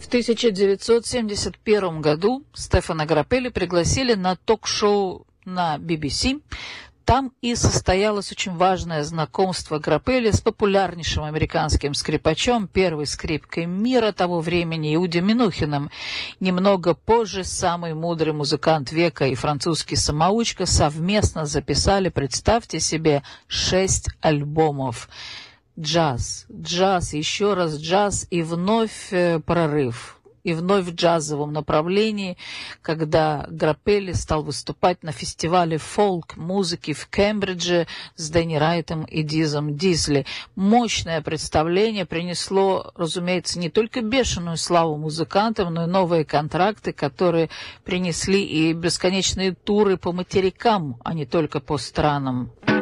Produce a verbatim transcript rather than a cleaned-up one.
В тысяча девятьсот семьдесят первом году Стефано Граппелли пригласили на ток-шоу на би би си. Там и состоялось очень важное знакомство Граппелли с популярнейшим американским скрипачом, первой скрипкой мира того времени, Иуди Минухиным. Немного позже самый мудрый музыкант века и французский самоучка совместно записали, представьте себе, шесть альбомов. Джаз, джаз, еще раз джаз и вновь э, прорыв. И вновь в джазовом направлении, когда Граппелли стал выступать на фестивале фолк-музыки в Кембридже с Дэнни Райтом и Дизом Дизли. Мощное представление принесло, разумеется, не только бешеную славу музыкантам, но и новые контракты, которые принесли и бесконечные туры по материкам, а не только по странам.